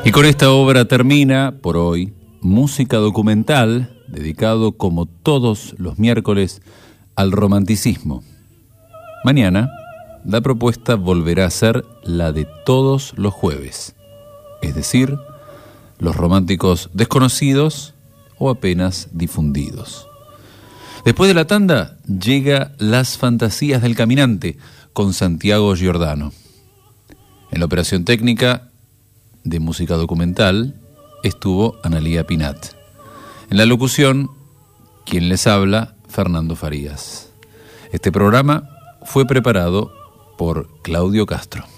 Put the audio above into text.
Y con esta obra termina, por hoy, Música Documental, dedicado como todos los miércoles al romanticismo. Mañana, la propuesta volverá a ser la de todos los jueves, es decir, los románticos desconocidos o apenas difundidos. Después de la tanda, llega Las Fantasías del Caminante con Santiago Giordano. En la operación técnica de Música Documental estuvo Analía Pinat. En la locución, quien les habla, Fernando Farías. Este programa fue preparado por Claudio Castro.